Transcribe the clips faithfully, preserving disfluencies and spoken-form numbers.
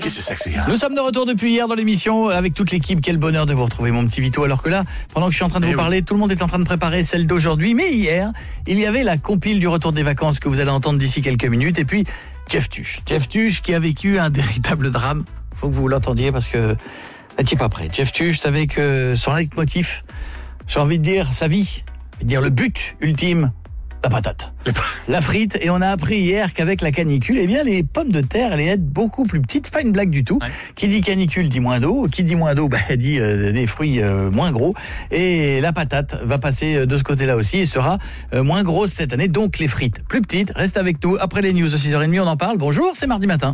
Qu'est-ce que c'est que c'est, hein? Nous sommes de retour depuis hier dans l'émission avec toute l'équipe. Quel bonheur de vous retrouver, mon petit Vito. Alors que là, pendant que je suis en train de Eh vous oui. parler, tout le monde est en train de préparer celle d'aujourd'hui. Mais hier, il y avait la compile du retour des vacances que vous allez entendre d'ici quelques minutes. Et puis, Jeff Tuch. Jeff Tuch qui a vécu un véritable drame. Faut que vous l'entendiez parce que vous n'étiez pas prêt. Jeff Tuch savait que son leitmotiv, j'ai envie de dire sa vie, je veux dire le but ultime, la patate. La frite, et on a appris hier qu'avec la canicule, eh bien les pommes de terre allaient être beaucoup plus petites. C'est pas une blague du tout. Ouais. Qui dit canicule dit moins d'eau. Qui dit moins d'eau, bah, dit euh, des fruits euh, moins gros. Et la patate va passer de ce côté-là aussi et sera euh, moins grosse cette année. Donc les frites plus petites. Reste avec nous. Après les news de six heures trente, on en parle. Bonjour, c'est mardi matin.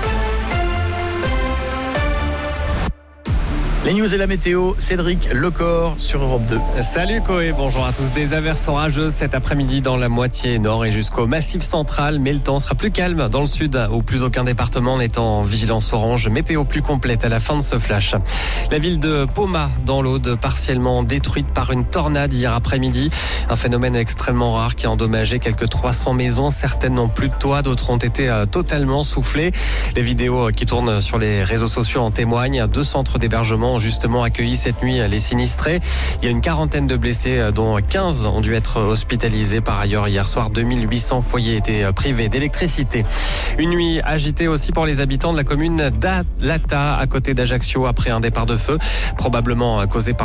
Les news et la météo, Cédric Lecor sur Europe deux. Salut Koé, bonjour à tous. Des averses orageuses cet après-midi dans la moitié nord et jusqu'au massif central, mais le temps sera plus calme dans le sud, où plus aucun département n'est en vigilance orange. Météo plus complète à la fin de ce flash. La ville de Poma, dans l'Aude, partiellement détruite par une tornade hier après-midi. Un phénomène extrêmement rare qui a endommagé quelques trois cents maisons. Certaines n'ont plus de toit, d'autres ont été totalement soufflées. Les vidéos qui tournent sur les réseaux sociaux en témoignent. Deux centres d'hébergement ont justement accueilli cette nuit les sinistrés. Il y a une quarantaine de blessés, dont quinze ont dû être hospitalisés. Par ailleurs, hier soir, deux mille huit cents foyers étaient privés d'électricité. Une nuit agitée aussi pour les habitants de la commune d'Alata, à côté d'Ajaccio, après un départ de feu, probablement causé par